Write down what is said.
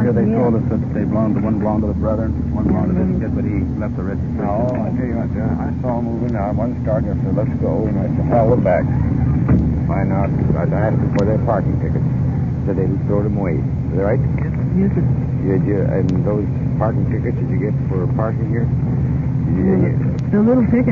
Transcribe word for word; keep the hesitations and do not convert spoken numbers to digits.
here they told us that they belonged to one belonged to the brother, one belonged to this kid, but he left the registration. No, I tell you what, uh, I saw him moving out. One started, I said, let's go. And I said, hell, we're back. Find out. I asked them for their parking tickets. Said they throw them away. Is that right? Yes, sir. Did you, and those parking tickets did you get for parking here? Did you, The little ticket